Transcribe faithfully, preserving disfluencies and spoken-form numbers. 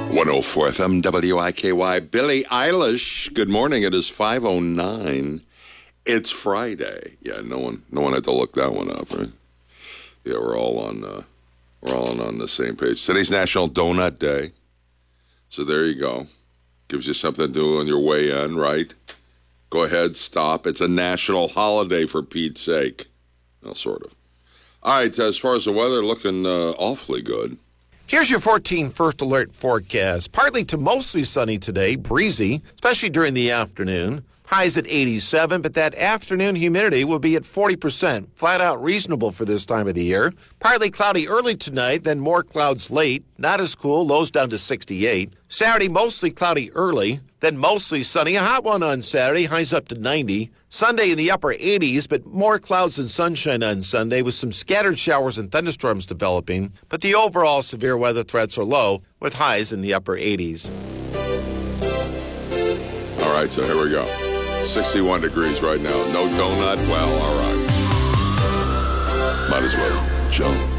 one oh four F M W I K Y. Billie Eilish. Good morning. It is five oh nine. It's Friday. Yeah, no one, no one had to look that one up, right? Yeah, we're all on, uh, we're all on the same page. Today's National Donut Day, so there you go. Gives you something to do on your way in, right? Go ahead, stop. It's a national holiday for Pete's sake. Well, sort of. All right. As far as the weather, looking uh, awfully good. Here's your fourteen First Alert forecast. Partly to mostly sunny today, breezy, especially during the afternoon. Highs at eighty-seven, but that afternoon humidity will be at forty percent. Flat out reasonable for this time of the year. Partly cloudy early tonight, then more clouds late. Not as cool, lows down to sixty-eight. Saturday, mostly cloudy early, then mostly sunny. A hot one on Saturday, highs up to ninety. Sunday in the upper eighties, but more clouds and sunshine on Sunday with some scattered showers and thunderstorms developing. But the overall severe weather threats are low with highs in the upper eighties. All right, so here we go. sixty-one degrees right now. No donut? Well, all right. Might as well jump.